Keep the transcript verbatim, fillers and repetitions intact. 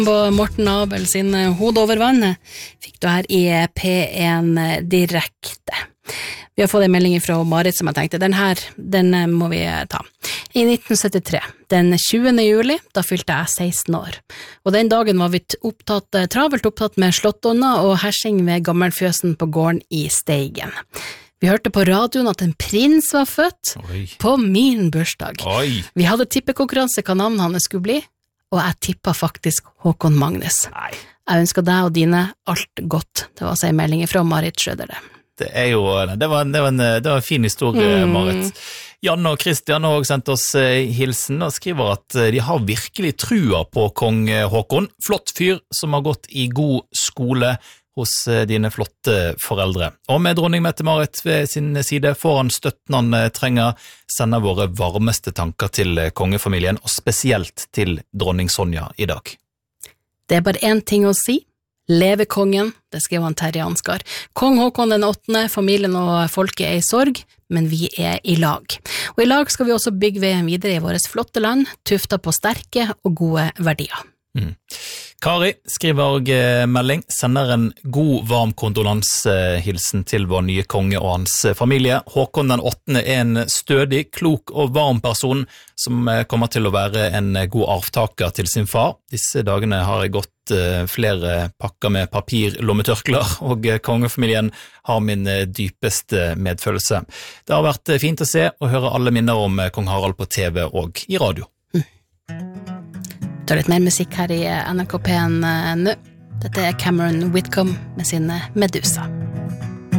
På Morten Abel sin Hode over vannet fikk du her i P en direkte. Vi har fått en melding fra Marit som jeg tenkte, den her, den må vi ta. I nitten syttitre, den tjuende juli, da fylte jeg seksten år. Og den dagen var vi opptatt, travelt opptatt med slåttonna og hersing ved gammelfjøsen på gården i Steigen. Vi hørte på radioen at en prins var født Oi. På min bursdag. Oi. Vi hadde tippekonkurranse hva navnet hans skulle bli, og jeg tippet faktisk Håkon Magnus. Nei. Jeg ønsker deg og dine alt godt. Det var altså en melding fra Marit Schrøder. Det er jo, det var, det var, en, det var en fin historie, mm. Marit. Janne og Kristian har også sendt oss hilsen og skriver at de har virkelig trua på kong Håkon. Flott fyr som har gått i god skole hos dine flotte foreldre. Og med dronning Mette-Marit ved sin side får han støtten han trenger, sender våre varmeste tanker til kongefamilien, og spesielt til dronning Sonja i dag. Det er bare en ting å si. Leve kongen, det skrev han Terje Ansgar. Kong Håkon den åttende, familien og folket er i sorg, men vi er i lag. Og i lag skal vi også bygge veien videre i vårt flotte land, tufta på sterke og gode verdier. Mm. Kari skriver melding, sender en god, varm kondolanshilsen til vår nye konge og hans familie. Håkon den åttende er en stødig, klok og varm person som kommer til å være en god arvtaker til sin far. Disse dagene har jeg gått flere pakker med papirlommetørkler, og kongefamilien har min dypeste medfølelse. Det har vært fint å se og høre alle minner om kong Harald på T V og i radio. Mm. Det er litt mer musikk her i N R K P nå. Dette er Cameron Whitcomb med sin Medusa.